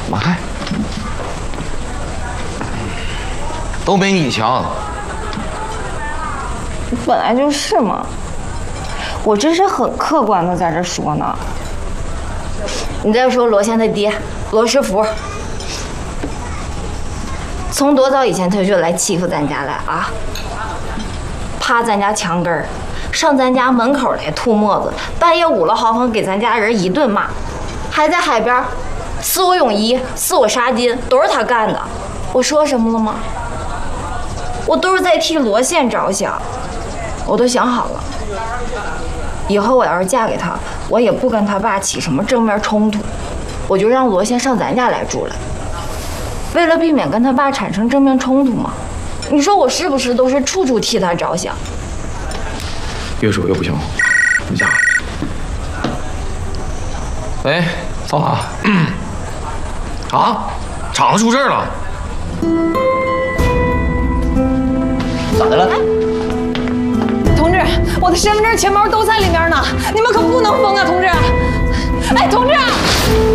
妈嗨，都没你强。 本来就是嘛，我这是很客观的在这说呢。你再说罗宪他爹罗师傅，从多早以前他就来欺负咱家来啊，爬咱家墙根儿，上咱家门口来吐沫子，半夜5了豪风给咱家人一顿骂，还在海边撕我泳衣、撕我纱巾，都是他干的。我说什么了吗？我都是在替罗宪着想，我都想好了，以后我要是嫁给他，我也不跟他爸起什么正面冲突，我就让罗宪上咱家来住来。为了避免跟他爸产生正面冲突嘛，你说我是不是都是处处替他着想？ 越说越不行，你家。喂，扫码。啊，厂子出事了。咋的了？ 同志，我的身份证、钱包都在里面呢，你们可不能封啊，同志！哎，同志！